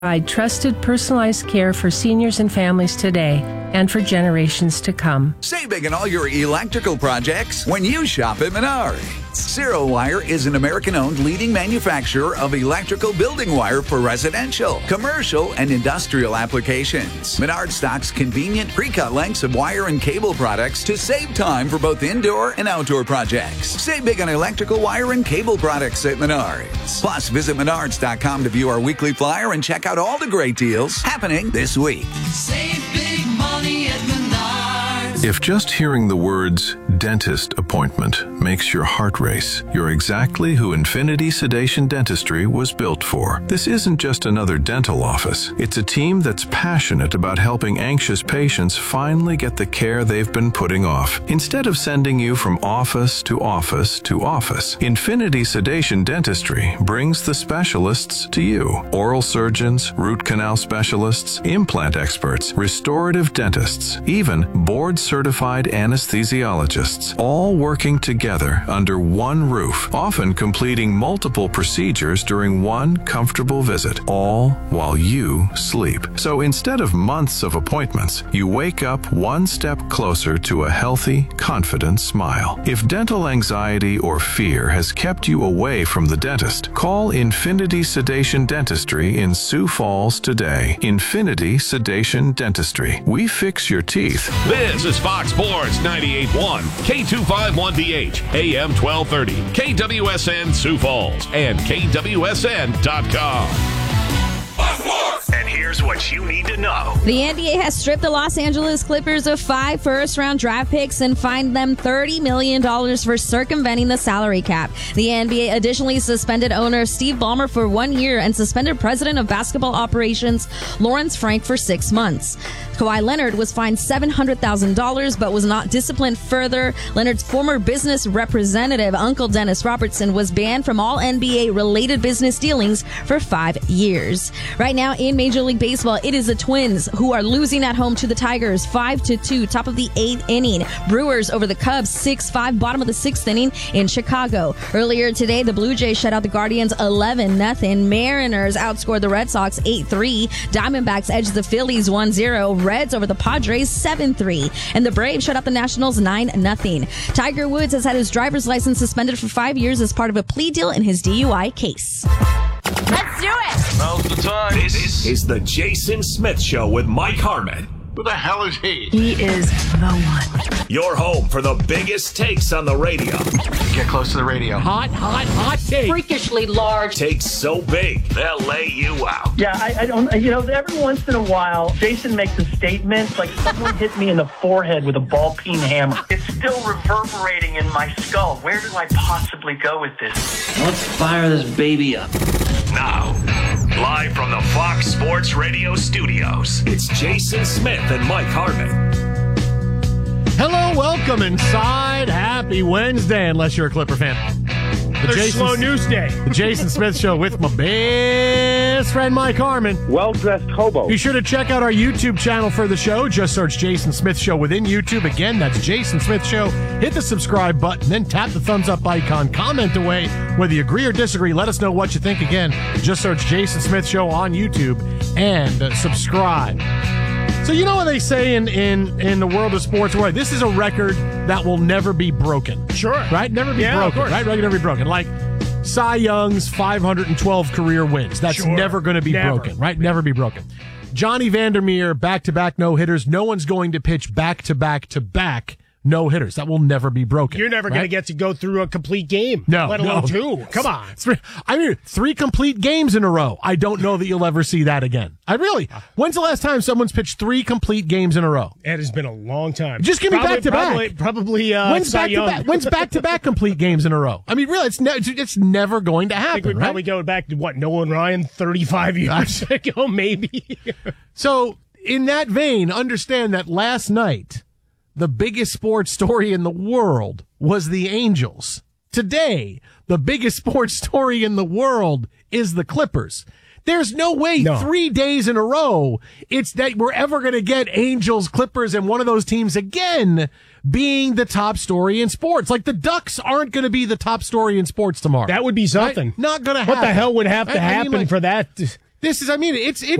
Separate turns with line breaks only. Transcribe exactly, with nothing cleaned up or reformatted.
Provide trusted, personalized care for seniors and families today and for generations to come.
Save big on all your electrical projects when you shop at Menards. Zero Wire is an American-owned leading manufacturer of electrical building wire for residential, commercial, and industrial applications. Menards stocks convenient pre-cut lengths of wire and cable products to save time for both indoor and outdoor projects. Save big on electrical wire and cable products at Menards. Plus, visit menards dot com to view our weekly flyer and check out all the great deals happening this week.
Save big money at Menards.
If just hearing the words dentist appointment makes your heart race, you're exactly who Infinity Sedation Dentistry was built for. This isn't just another dental office. It's a team that's passionate about helping anxious patients finally get the care they've been putting off. Instead of sending you from office to office to office, Infinity Sedation Dentistry brings the specialists to you. Oral surgeons, root canal specialists, implant experts, restorative dentists, even board-certified anesthesiologists, all working together under one roof, often completing multiple procedures during one comfortable visit, all while you sleep. So instead of months of appointments, you wake up one step closer to a healthy, confident smile. If dental anxiety or fear has kept you away from the dentist, call Infinity Sedation Dentistry in Sioux Falls today. Infinity Sedation Dentistry. We fix your teeth.
This is Fox Sports ninety-eight point one, K two fifty-one D H, A M twelve thirty, K W S N Sioux Falls, and K W S N dot com.
And here's what you need to know.
The N B A has stripped the Los Angeles Clippers of five first-round draft picks and fined them thirty million dollars for circumventing the salary cap. The N B A additionally suspended owner Steve Ballmer for one year and suspended president of basketball operations Lawrence Frank for six months. Kawhi Leonard was fined seven hundred thousand dollars but was not disciplined further. Leonard's former business representative, Uncle Dennis Robertson, was banned from all N B A-related business dealings for five years. Right now in Major League Baseball, it is the Twins who are losing at home to the Tigers five to two, top of the eighth inning. Brewers over the Cubs six five, bottom of the sixth inning in Chicago. Earlier today, the Blue Jays shut out the Guardians eleven nothing. Mariners outscored the Red Sox eight three. Diamondbacks edged the Phillies one zero. Reds over the Padres seven three. And the Braves shut out the Nationals nine nothing. Tiger Woods has had his driver's license suspended for five years as part of a plea deal in his D U I case.
Let's do it!
Now's the time. This is the Jason Smith Show with Mike Harmon.
Who the hell is he?
He is the one.
Your home for the biggest takes on the radio.
Get close to the radio.
Hot, hot, hot take.
Freakishly large.
Takes so big, they'll lay you out.
Yeah, I, I don't, you know, every once in a while, Jason makes a statement like someone hit me in the forehead with a ball-peen hammer. It's still reverberating in my skull. Where do I possibly go with this?
Let's fire this baby up.
Now, live from the Fox Sports Radio studios, it's Jason Smith and Mike Harmon.
Hello, welcome inside. Happy Wednesday, unless you're a Clipper fan. The
Jason, slow news day.
The Jason Smith Show with my best friend Mike Harmon.
Well-dressed hobo.
Be sure to check out our YouTube channel for the show. Just search Jason Smith Show within YouTube. Again, that's Jason Smith Show. Hit the subscribe button, then tap the thumbs up icon. Comment away. Whether you agree or disagree, let us know what you think. Again, just search Jason Smith Show on YouTube and uh, subscribe. So you know what they say in, in, in the world of sports? Where this is a record that will never be broken.
Sure.
Right? Never be
yeah,
broken.
Of course.
Right? Record never be broken. Like Cy Young's five hundred twelve career wins. That's
sure.
never going to be
never.
broken. Right? Never be broken. Johnny Vandermeer, back-to-back no-hitters. No one's going to pitch back-to-back-to-back no-hitters. That will never be broken.
You're never
right?
going to get to go through a complete game.
No.
Let alone
no.
two. Come on.
Three, I mean, three complete games in a row. I don't know that you'll ever see that again. I really. When's the last time someone's pitched three complete games in a row?
It has been a long time.
Just give me
probably,
back-to-back.
Probably, probably uh,
When's
Cy
back-to-back?
Young.
When's back-to-back complete games in a row? I mean, really, it's, ne- it's never going to happen,
I think we'd
right?
probably go back to, what, Noah and Ryan thirty-five years ago, maybe.
So, in that vein, understand that last night, the biggest sports story in the world was the Angels. Today, the biggest sports story in the world is the Clippers. There's no way
no.
three days in a row it's that we're ever going to get Angels, Clippers, and one of those teams again being the top story in sports. Like the Ducks aren't going to be the top story in sports tomorrow.
That would be something.
Right? Not going to happen.
What the hell would have to
I,
happen
I mean, like,
for that? To-
This is, I mean, it's it's